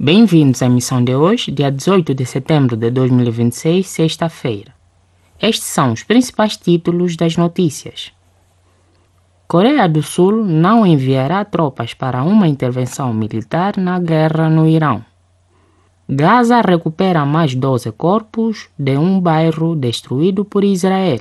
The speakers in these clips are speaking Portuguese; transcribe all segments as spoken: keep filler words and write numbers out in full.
Bem-vindos à emissão de hoje, dia dezoito de setembro de dois mil e vinte e seis, sexta-feira. Estes são os principais títulos das notícias. Coreia do Sul não enviará tropas para uma intervenção militar na guerra no Irão. Gaza recupera mais doze corpos de um bairro destruído por Israel.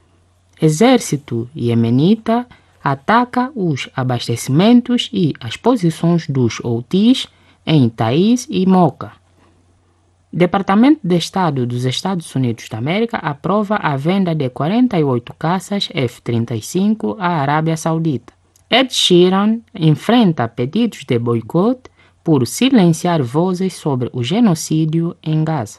Exército iemenita ataca os abastecimentos e as posições dos Houthis em Taiz e Moca. Departamento de Estado dos Estados Unidos da América aprova a venda de quarenta e oito caças F trinta e cinco à Arábia Saudita. Ed Sheeran enfrenta pedidos de boicote por silenciar vozes sobre o genocídio em Gaza.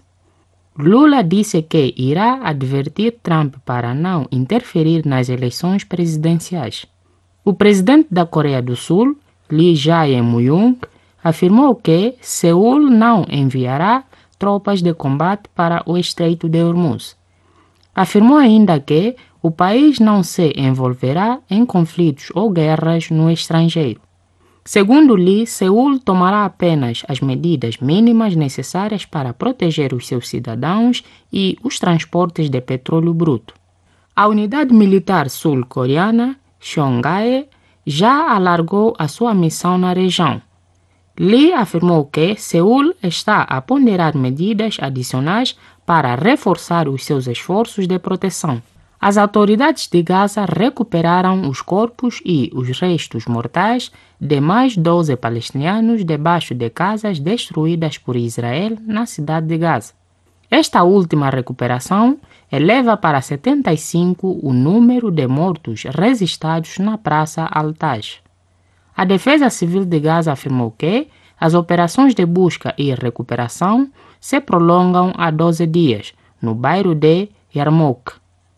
Lula disse que irá advertir Trump para não interferir nas eleições presidenciais. O presidente da Coreia do Sul, Lee Jae-myung, afirmou que Seul não enviará tropas de combate para o Estreito de Hormuz. Afirmou ainda que o país não se envolverá em conflitos ou guerras no estrangeiro. Segundo Lee, Seul tomará apenas as medidas mínimas necessárias para proteger os seus cidadãos e os transportes de petróleo bruto. A unidade militar sul-coreana, Cheongae, já alargou a sua missão na região. Lee afirmou que Seul está a ponderar medidas adicionais para reforçar os seus esforços de proteção. As autoridades de Gaza recuperaram os corpos e os restos mortais de mais doze palestinianos debaixo de casas destruídas por Israel na cidade de Gaza. Esta última recuperação eleva para setenta e cinco o número de mortos registrados na Praça Al-Taj. A Defesa Civil de Gaza afirmou que as operações de busca e recuperação se prolongam há doze dias, no bairro de Yarmouk.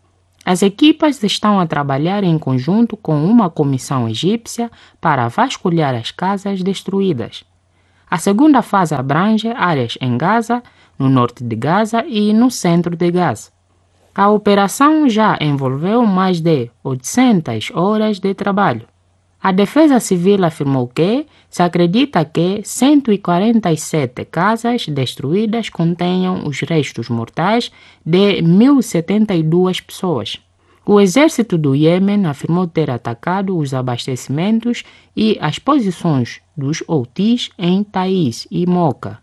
As equipas estão a trabalhar em conjunto com uma comissão egípcia para vasculhar as casas destruídas. A segunda fase abrange áreas em Gaza, no norte de Gaza e no centro de Gaza. A operação já envolveu mais de oitocentas horas de trabalho. A Defesa Civil afirmou que se acredita que cento e quarenta e sete casas destruídas contenham os restos mortais de mil e setenta e duas pessoas. O exército do Iêmen afirmou ter atacado os abastecimentos e as posições dos Houthis em Taiz e Moca.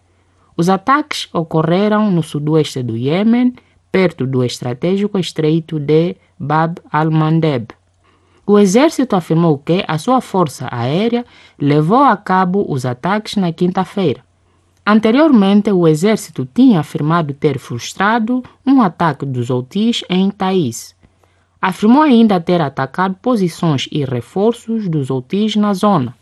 Os ataques ocorreram no sudoeste do Iêmen, perto do estratégico estreito de Bab al-Mandeb. O exército afirmou que a sua força aérea levou a cabo os ataques na quinta-feira. Anteriormente, o exército tinha afirmado ter frustrado um ataque dos Houthis em Taiz. Afirmou ainda ter atacado posições e reforços dos Houthis na zona.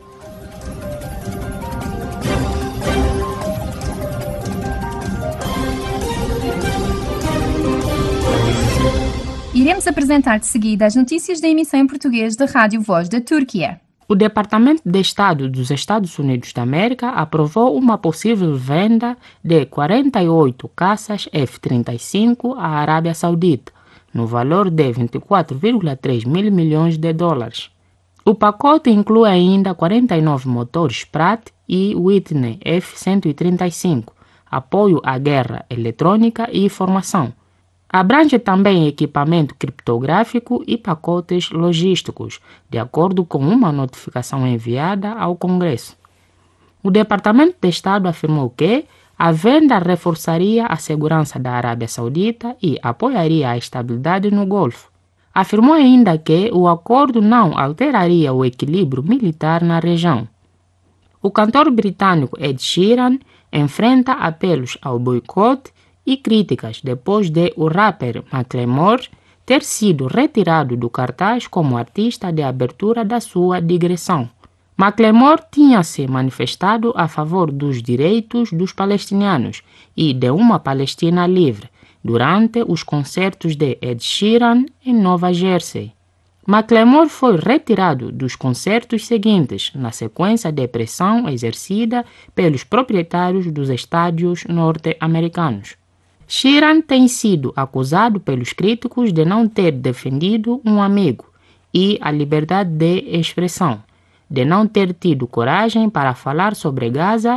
Iremos apresentar de seguida as notícias da emissão em português da Rádio Voz da Turquia. O Departamento de Estado dos Estados Unidos da América aprovou uma possível venda de quarenta e oito caças F trinta e cinco à Arábia Saudita, no valor de vinte e quatro vírgula três mil milhões de dólares. O pacote inclui ainda quarenta e nove motores Pratt e Whitney F cento e trinta e cinco, apoio à guerra eletrônica e formação. Abrange também equipamento criptográfico e pacotes logísticos, de acordo com uma notificação enviada ao Congresso. O Departamento de Estado afirmou que a venda reforçaria a segurança da Arábia Saudita e apoiaria a estabilidade no Golfo. Afirmou ainda que o acordo não alteraria o equilíbrio militar na região. O cantor britânico Ed Sheeran enfrenta apelos ao boicote e críticas depois de o rapper Macklemore ter sido retirado do cartaz como artista de abertura da sua digressão. Macklemore tinha se manifestado a favor dos direitos dos palestinianos e de uma Palestina livre durante os concertos de Ed Sheeran em Nova Jersey. Macklemore foi retirado dos concertos seguintes na sequência de pressão exercida pelos proprietários dos estádios norte-americanos. Sheeran tem sido acusado pelos críticos de não ter defendido um amigo e a liberdade de expressão, de não ter tido coragem para falar sobre Gaza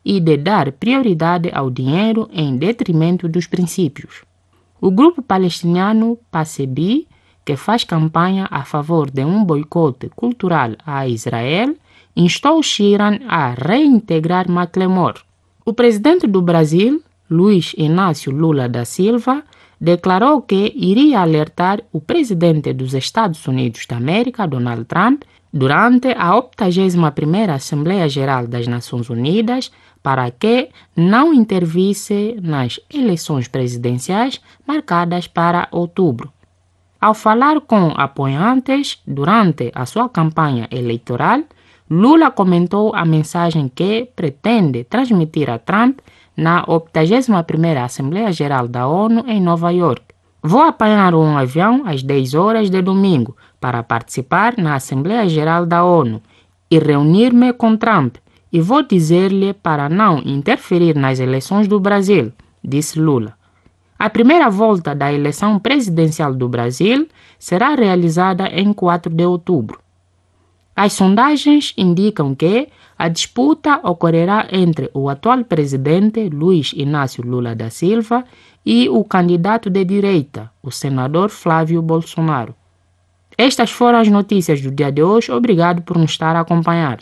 e de dar prioridade ao dinheiro em detrimento dos princípios. O grupo palestiniano P A S E B, que faz campanha a favor de um boicote cultural a Israel, instou Sheeran a reintegrar Macklemore. O presidente do Brasil, Luiz Inácio Lula da Silva, declarou que iria alertar o presidente dos Estados Unidos da América, Donald Trump, durante a oitagésima primeira Assembleia Geral das Nações Unidas para que não intervisse nas eleições presidenciais marcadas para outubro. Ao falar com apoiantes durante a sua campanha eleitoral, Lula comentou a mensagem que pretende transmitir a Trump na oitagésima primeira Assembleia Geral da ONU em Nova York. Vou apanhar um avião às dez horas de domingo para participar na Assembleia Geral da ONU e reunir-me com Trump e vou dizer-lhe para não interferir nas eleições do Brasil, disse Lula. A primeira volta da eleição presidencial do Brasil será realizada em quatro de outubro. As sondagens indicam que a disputa ocorrerá entre o atual presidente Luiz Inácio Lula da Silva e o candidato de direita, o senador Flávio Bolsonaro. Estas foram as notícias do dia de hoje. Obrigado por nos estar a acompanhar.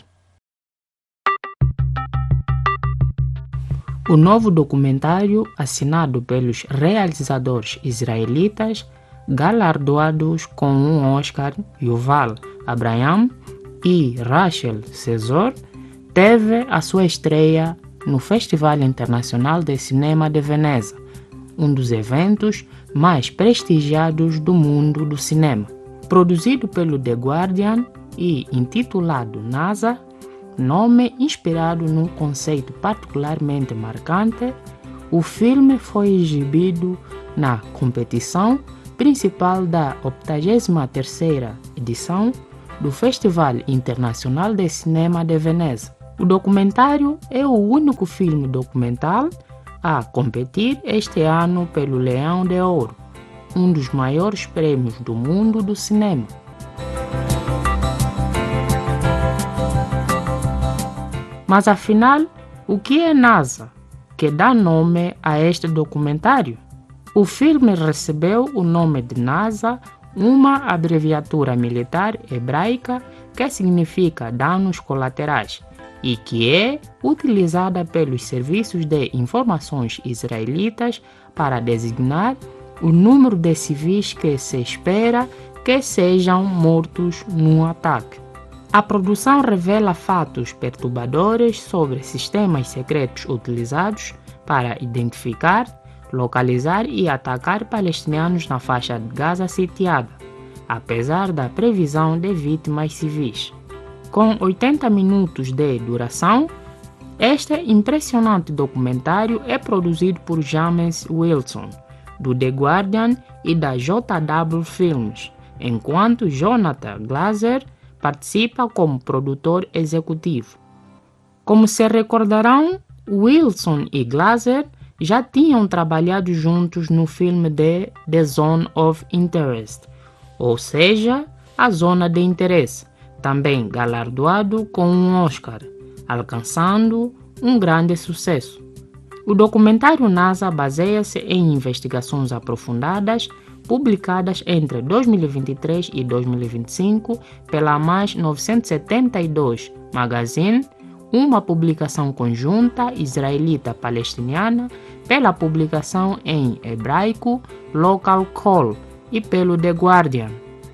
O novo documentário, assinado pelos realizadores israelitas, galardoados com um Oscar, Yuval Abraham e Rachel Cesor, teve a sua estreia no Festival Internacional de Cinema de Veneza, um dos eventos mais prestigiados do mundo do cinema. Produzido pelo The Guardian e intitulado NASA, nome inspirado num conceito particularmente marcante, o filme foi exibido na competição principal da oitagésima terceira edição do Festival Internacional de Cinema de Veneza. O documentário é o único filme documental a competir este ano pelo Leão de Ouro, um dos maiores prêmios do mundo do cinema. Mas afinal, o que é NASA, que dá nome a este documentário? O filme recebeu o nome de NASA, uma abreviatura militar hebraica que significa danos colaterais e que é utilizada pelos serviços de informações israelitas para designar o número de civis que se espera que sejam mortos num ataque. A produção revela fatos perturbadores sobre sistemas secretos utilizados para identificar, localizar e atacar palestinianos na faixa de Gaza sitiada, apesar da previsão de vítimas civis. Com oitenta minutos de duração, este impressionante documentário é produzido por James Wilson, do The Guardian e da J W Films, enquanto Jonathan Glazer participa como produtor executivo. Como se recordarão, Wilson e Glazer já tinham trabalhado juntos no filme de The Zone of Interest, ou seja, a Zona de Interesse, também galardoado com um Oscar, alcançando um grande sucesso. O documentário NASA baseia-se em investigações aprofundadas publicadas entre dois mil e vinte e três e dois mil e vinte e cinco pela Mais novecentos e setenta e dois Magazine, uma publicação conjunta israelita-palestiniana, pela publicação em hebraico Local Call e pelo The Guardian.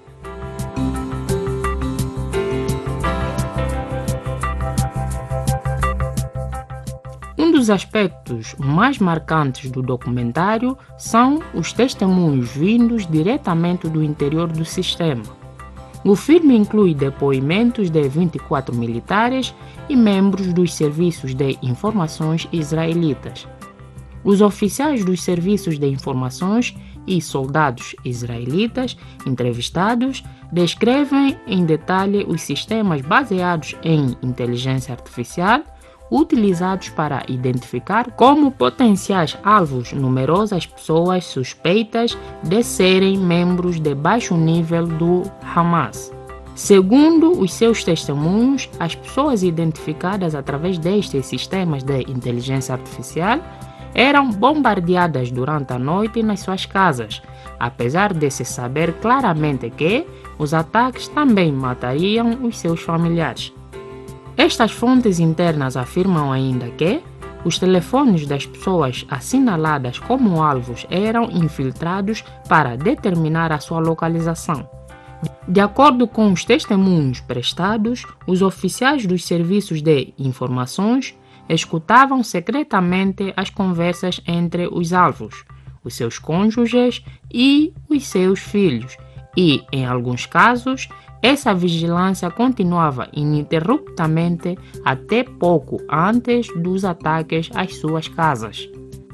Um dos aspectos mais marcantes do documentário são os testemunhos vindos diretamente do interior do sistema. O filme inclui depoimentos de vinte e quatro militares e membros dos serviços de informações israelitas. Os oficiais dos serviços de informações e soldados israelitas entrevistados descrevem em detalhe os sistemas baseados em inteligência artificial utilizados para identificar como potenciais alvos numerosas pessoas suspeitas de serem membros de baixo nível do Hamas. Segundo os seus testemunhos, as pessoas identificadas através destes sistemas de inteligência artificial eram bombardeadas durante a noite nas suas casas, apesar de se saber claramente que os ataques também matariam os seus familiares. Estas fontes internas afirmam ainda que os telefones das pessoas assinaladas como alvos eram infiltrados para determinar a sua localização. De acordo com os testemunhos prestados, os oficiais dos serviços de informações escutavam secretamente as conversas entre os alvos, os seus cônjuges e os seus filhos, e, em alguns casos, essa vigilância continuava ininterruptamente até pouco antes dos ataques às suas casas.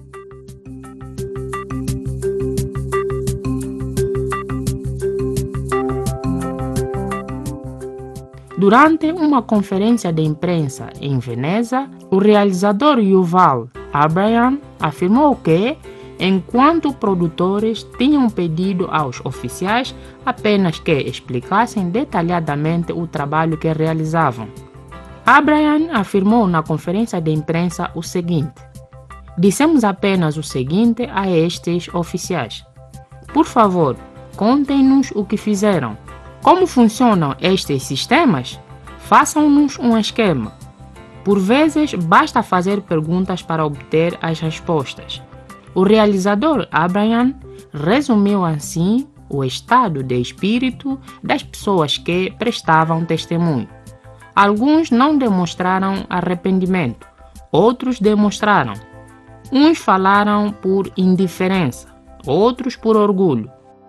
Durante uma conferência de imprensa em Veneza, o realizador Yuval Abraham afirmou que, enquanto produtores tinham pedido aos oficiais apenas que explicassem detalhadamente o trabalho que realizavam. Abraham afirmou na conferência de imprensa o seguinte: "Dissemos apenas o seguinte a estes oficiais: por favor, contem-nos o que fizeram. Como funcionam estes sistemas? Façam-nos um esquema. Por vezes, basta fazer perguntas para obter as respostas." O realizador Abraham resumiu assim o estado de espírito das pessoas que prestavam testemunho. Alguns não demonstraram arrependimento, outros demonstraram. Uns falaram por indiferença, outros por orgulho.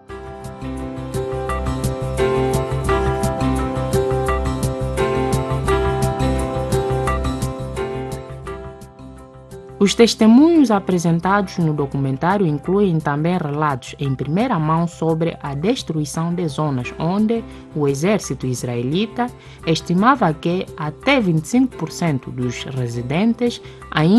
Os testemunhos apresentados no documentário incluem também relatos em primeira mão sobre a destruição de zonas onde o exército israelita estimava que até vinte e cinco por cento dos residentes ainda